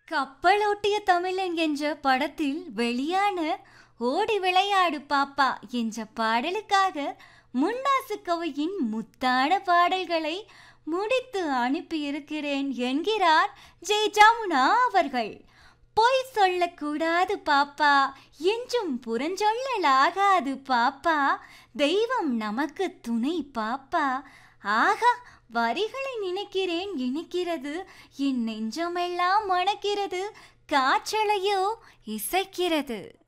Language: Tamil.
கப்பலோட்டிய தமிழன் என்ற படத்தில் வெளியான ஓடி விளையாடு பாப்பா என்ற பாடலுக்காக முண்டாசு கவியின் முத்தான பாடல்களை முடித்து அனுப்பியிருக்கிறேன் என்கிறார் ஜெய் ஜமுனா அவர்கள். பொய் சொல்லக்கூடாது பாப்பா, என்றும் புறஞ்சொல்லலாகாது பாப்பா, தெய்வம் நமக்கு துணை பாப்பா. ஆகா, வரிகளை நினைக்கிறேன் இனிக்கிறது, என் நெஞ்சமெல்லாம் மணக்கிறது, காற்றலையோ இசைக்கிறது.